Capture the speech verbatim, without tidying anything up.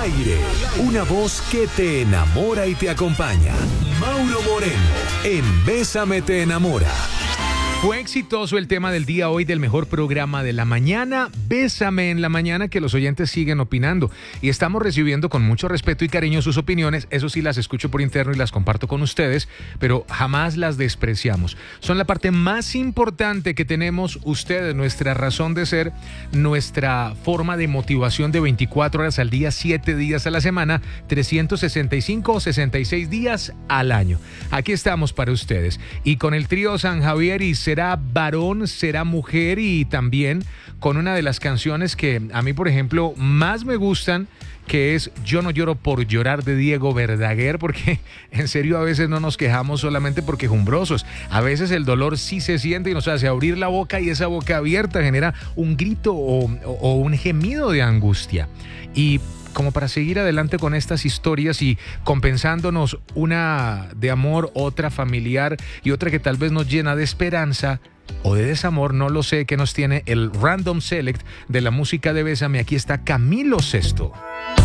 aire, una voz que te enamora y te acompaña. Mauro Moreno, en Bésame te enamora. Fue exitoso el tema del día hoy del mejor programa de la mañana, Bésame en la mañana, que los oyentes siguen opinando y estamos recibiendo con mucho respeto y cariño sus opiniones. Eso sí, las escucho por interno y las comparto con ustedes, pero jamás las despreciamos. Son la parte más importante que tenemos ustedes, nuestra razón de ser, nuestra forma de motivación de veinticuatro horas al día, siete días a la semana, trescientos sesenta y cinco o sesenta y seis días al año. Aquí estamos para ustedes y con el trío San Javier y será varón, será mujer, y también con una de las canciones que a mí, por ejemplo, más me gustan, que es Yo no lloro por llorar, de Diego Verdaguer, porque en serio a veces no nos quejamos solamente por quejumbrosos. A veces el dolor sí se siente y nos hace abrir la boca, y esa boca abierta genera un grito o, o, o un gemido de angustia. Y como para seguir adelante con estas historias y compensándonos, una de amor, otra familiar y otra que tal vez nos llena de esperanza o de desamor, no lo sé, que nos tiene el Random Select de la música de Bésame. Aquí está Camilo Sesto.